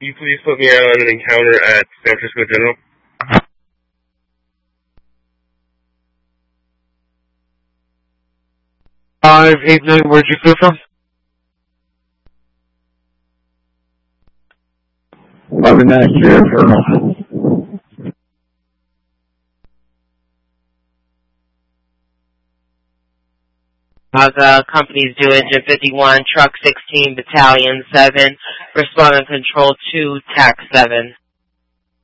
Can you please put me on an encounter at San Francisco General? Five eight nine. Where'd you feel from? 11-9 Colonel. Companies due engine 51, truck 16, battalion 7, responding control 2, TAC 7.